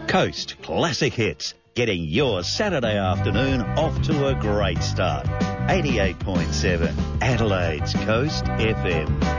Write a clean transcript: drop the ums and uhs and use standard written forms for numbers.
Coast Classic Hits, getting your Saturday afternoon off to a great start. 88.7 Adelaide's Coast FM.